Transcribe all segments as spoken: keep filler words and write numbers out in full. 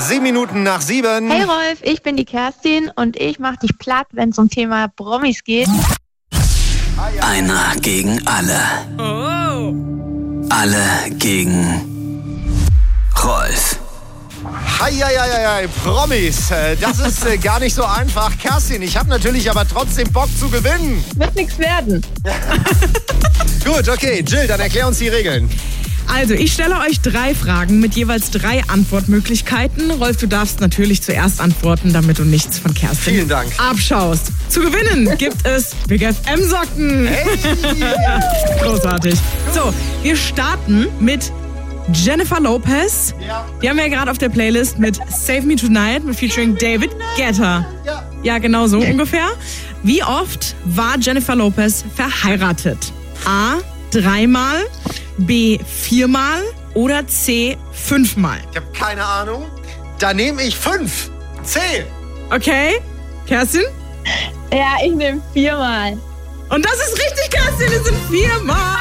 Sieben Minuten nach sieben. Hey Rolf, ich bin die Kerstin und ich mach dich platt, wenn es um Thema Promis geht. Einer gegen alle. Oh. Alle gegen Rolf. Heieieiei, Promis. Äh, Das ist äh, gar nicht so einfach. Kerstin, ich habe natürlich aber trotzdem Bock zu gewinnen. Wird nichts werden. Gut, okay. Jill, dann erklär uns die Regeln. Also, ich stelle euch drei Fragen mit jeweils drei Antwortmöglichkeiten. Rolf, du darfst natürlich zuerst antworten, damit du nichts von Kerstin Vielen Dank. abschaust. Zu gewinnen gibt es Big F M-Socken. Hey. Großartig. So, wir starten mit Jennifer Lopez. Ja. Die haben wir ja gerade auf der Playlist mit Save Me Tonight mit featuring David Guetta. Ja. Ja, genau so ungefähr. Wie oft war Jennifer Lopez verheiratet? A. Dreimal, B. Viermal oder C. Fünfmal? Ich habe keine Ahnung. Da nehme ich fünf. C. Okay, Kerstin? Ja, ich nehme viermal. Und das ist richtig, Kerstin, es sind viermal.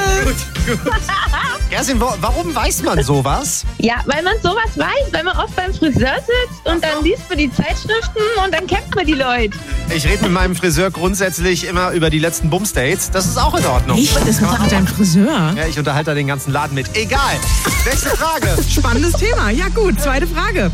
Gut, gut. Kerstin, wo, warum weiß man sowas? Ja, weil man sowas weiß, weil man oft beim Friseur sitzt und dann liest man die Zeitschriften und dann kennt man die Leute. Ich rede mit meinem Friseur grundsätzlich immer über die letzten Bumsdates. Das ist auch in Ordnung. Ich? Das macht mit deinem Friseur. Ja, ich unterhalte da den ganzen Laden mit. Egal. Nächste Frage. Spannendes Thema. Ja gut, zweite Frage.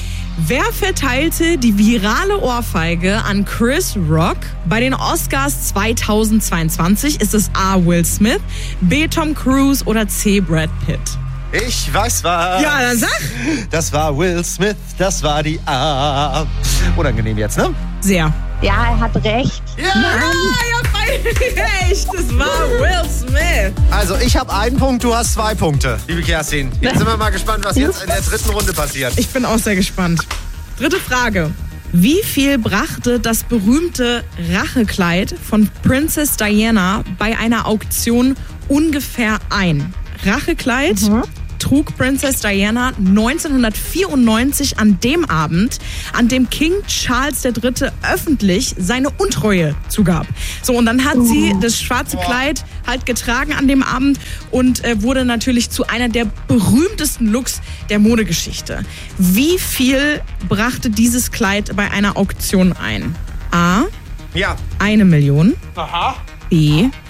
Wer verteilte die virale Ohrfeige an Chris Rock bei den Oscars zweitausendzweiundzwanzig? Ist es A. Will Smith, B. Tom Cruise oder C. Brad Pitt? Ich weiß was. Ja, dann sag. Das war Will Smith, das war die A. Unangenehm jetzt, ne? Sehr. Ja, er hat recht. Ja! Ah, ihr habt beide recht. Das war Will Smith. Also, ich habe einen Punkt, du hast zwei Punkte. Liebe Kerstin, jetzt sind wir mal gespannt, was jetzt in der dritten Runde passiert. Ich bin auch sehr gespannt. Dritte Frage. Wie viel brachte das berühmte Rachekleid von Princess Diana bei einer Auktion ungefähr ein? Rachekleid Mhm. trug Princess Diana neunzehnhundertvierundneunzig an dem Abend, an dem King Charles der Dritte öffentlich seine Untreue zugab. So, und dann hat sie das schwarze Kleid halt getragen an dem Abend und äh, wurde natürlich zu einer der berühmtesten Looks der Modegeschichte. Wie viel brachte dieses Kleid bei einer Auktion ein? A. Ja. Eine Million. Aha. B.